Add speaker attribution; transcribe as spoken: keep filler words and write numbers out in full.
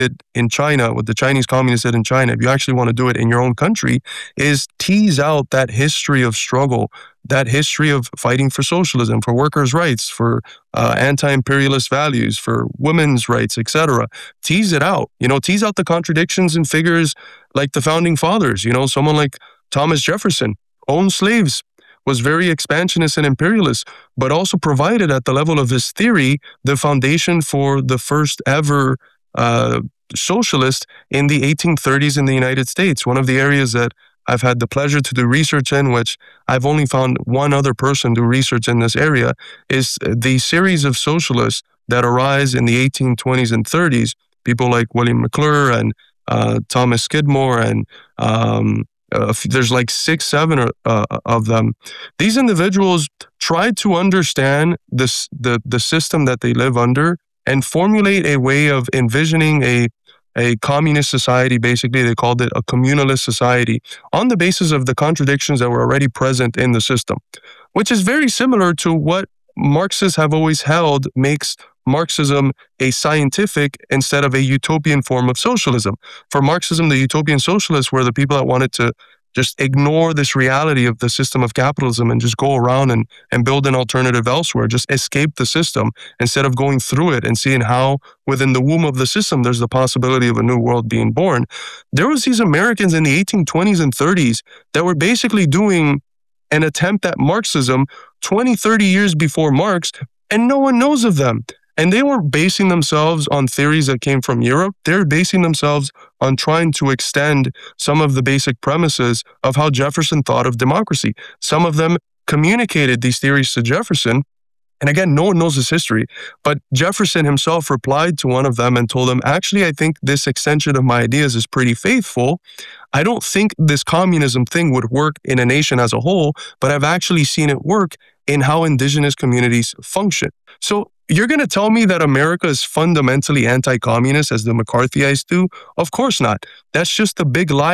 Speaker 1: did in China, what the Chinese communists did in China, if you actually want to do it in your own country, is tease out that history of struggle, that history of fighting for socialism, for workers' rights, for uh, anti-imperialist values, for women's rights, et cetera. Tease it out, you know, tease out the contradictions in figures like the founding fathers, you know, someone like Thomas Jefferson owned slaves, was very expansionist and imperialist, but also provided at the level of his theory the foundation for the first ever uh, socialist in the eighteen thirties in the United States. One of the areas that I've had the pleasure to do research in, which I've only found one other person do research in this area, is the series of socialists that arise in the eighteen twenties and thirties. People like William McClure and uh, Thomas Skidmore and um, Uh, there's like six, seven uh, of them. These individuals tried to understand this, the, the system that they live under and formulate a way of envisioning a, a communist society. Basically, they called it a communalist society on the basis of the contradictions that were already present in the system, which is very similar to what Marxists have always held makes Marxism a scientific instead of a utopian form of socialism. For Marxism, the utopian socialists were the people that wanted to just ignore this reality of the system of capitalism and just go around and, and build an alternative elsewhere, just escape the system instead of going through it and seeing how within the womb of the system there's the possibility of a new world being born. There was these Americans in the eighteen twenties and thirties that were basically doing an attempt at Marxism twenty, thirty years before Marx, and no one knows of them. And they weren't basing themselves on theories that came from Europe. They're basing themselves on trying to extend some of the basic premises of how Jefferson thought of democracy. Some of them communicated these theories to Jefferson. And again, no one knows his history, but Jefferson himself replied to one of them and told him, actually, I think this extension of my ideas is pretty faithful. I don't think this communism thing would work in a nation as a whole, but I've actually seen it work in how indigenous communities function. So you're going to tell me that America is fundamentally anti-communist as the McCarthyites do? Of course not. That's just a big lie.